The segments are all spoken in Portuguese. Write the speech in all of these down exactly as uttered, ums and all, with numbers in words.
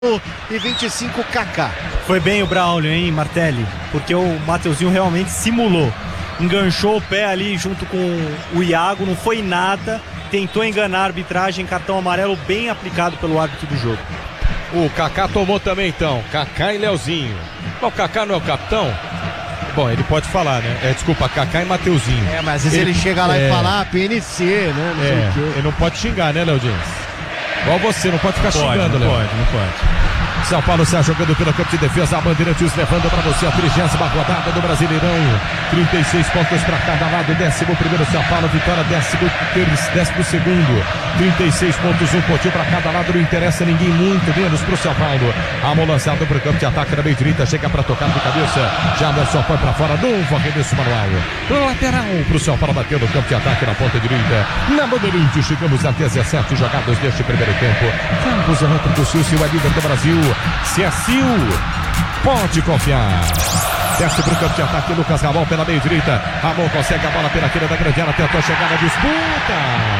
e vinte e cinco Kaká. Foi bem o Braulio, hein, Martelli? Porque o Mateuzinho realmente simulou. Enganchou o pé ali junto com o Iago, não foi nada. Tentou enganar a arbitragem, cartão amarelo bem aplicado pelo árbitro do jogo. O Kaká tomou também então, Kaká e Leozinho. Bom, o Kaká não é o capitão? Bom, ele pode falar, né? É, desculpa, Kaká e Mateuzinho. É, mas às vezes ele, ele chega lá é... e fala ah, P N C, né? Não é, sei o quê. Ele não pode xingar, né, Léo Dias? Igual você, não pode ficar não xingando, Léo. Não pode, não pode. São Paulo está jogando pelo campo de defesa, a Bandeirantes levando para você a trigésima rodada do Brasileirão. trinta e seis pontos para cada lado, décimo primeiro São Paulo, vitória décimo, décimo segundo. trinta e seis pontos, um pontinho para cada lado, não interessa ninguém, muito menos para o São Paulo. A mão lançada para o campo de ataque na meia direita, chega para tocar de cabeça. Jamerson foi para fora, novo arremesso manual. Lateral para o São Paulo, bateu no campo de ataque na ponta direita. Na Bandeirantes, chegamos a dezessete jogadas deste primeiro tempo. Campos Elétrico Sil, Sil é líder do Brasil. Se é Sil, pode confiar. Desce para o campo de ataque, Lucas Ramon pela meia direita. Ramon consegue a bola pela queira da grande área, tentou chegar na disputa.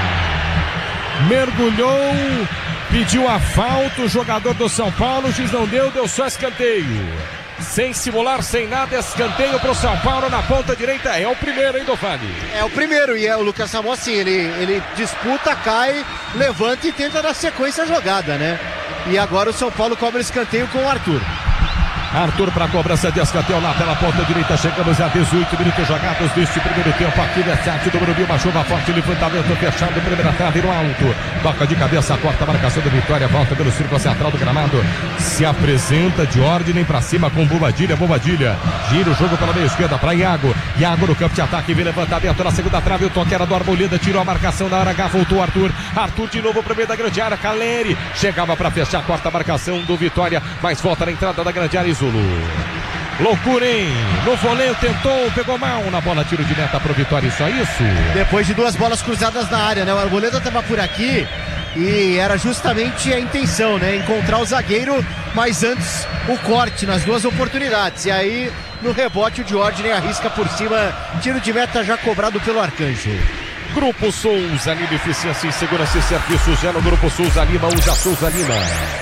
Mergulhou, pediu a falta o jogador do São Paulo, o juiz não deu, deu só escanteio. Sem simular, sem nada, escanteio para o São Paulo na ponta direita. É o primeiro, hein, Dovani? É o primeiro, e é o Lucas Ramon, assim, ele, ele disputa, cai, levanta e tenta dar sequência à jogada, né? E agora o São Paulo cobra escanteio com o Arthur. Arthur para a cobrança de escanteio lá pela ponta direita. Chegamos a dezoito minutos jogados deste primeiro tempo. Aqui no sete do Morumbi, uma chuva forte, levantamento fechado, primeira trave no alto. Toca de cabeça, corta a marcação da Vitória, volta pelo círculo central do gramado. Se apresenta de ordem para cima com Bobadilha, Bobadilha. Gira o jogo pela meia esquerda para Iago. Iago no campo de ataque, vem levantamento na segunda trave. O toque era do Arboleda, tirou a marcação da área H, voltou Arthur. Arthur de novo para o meio da grande área. Caleri chegava para fechar, corta a marcação do Vitória, mas volta na entrada da grande área. Zulu. Loucura, hein? No voleio tentou, pegou mal na bola, tiro de meta pro Vitória, e só isso. Depois de duas bolas cruzadas na área, né? O Arboleda estava por aqui e era justamente a intenção, né? Encontrar o zagueiro, mas antes o corte nas duas oportunidades. E aí, no rebote, o Diógenes arrisca por cima, tiro de meta já cobrado pelo Arcanjo. Grupo Souza Lima, eficiência em segurança e serviços. É no Grupo Souza Lima, usa Souza Lima.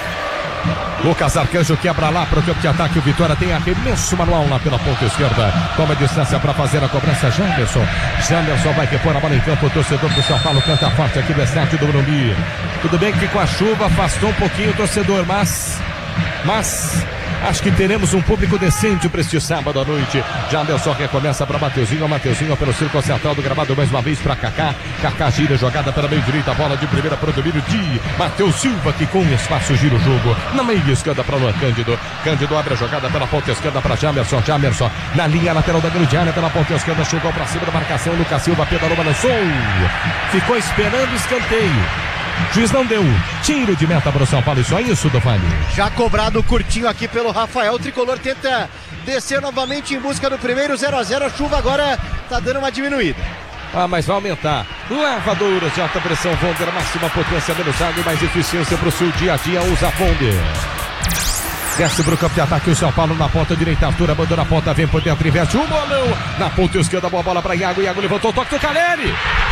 Lucas Arcanjo quebra lá para o campo de ataque. O Vitória tem arremesso manual lá pela ponta esquerda. Toma distância para fazer a cobrança. Jamerson. Jamerson vai repor a bola em campo. O torcedor do São Paulo canta forte aqui no estádio do Morumbi. Tudo bem que com a chuva afastou um pouquinho o torcedor, mas. Mas. Acho que teremos um público decente para este sábado à noite. Jamerson recomeça para Mateuzinho. Mateuzinho pelo círculo central do gramado mais uma vez para Kaká. Kaká gira, jogada pela meia direita. Bola de primeira para o domínio de Matheus Silva, que com espaço gira o jogo. Na meia esquerda para Luan Cândido. Cândido abre a jogada pela ponta esquerda para Jamerson. Jamerson na linha lateral da grande área pela ponta esquerda. Chegou para cima da marcação. Lucas Silva pedalou, balançou. Ficou esperando o escanteio. Juiz não deu. Tiro de meta para o São Paulo. E só isso, Dovani. Já cobrado curtinho aqui pelo Rafael. O tricolor tenta descer novamente em busca do primeiro zero a zero. A chuva agora tá dando uma diminuída. Ah, mas vai aumentar. Lavadoras de alta pressão Vonder. Máxima potência, menos água e mais eficiência para o seu dia a dia. Usa Vonder. Desce para o campo de ataque o São Paulo na ponta direita. Arthur abandona a ponta, vem por dentro, inverte o bolão. Na ponta esquerda, boa bola para Iago. Iago levantou o toque do Caleri.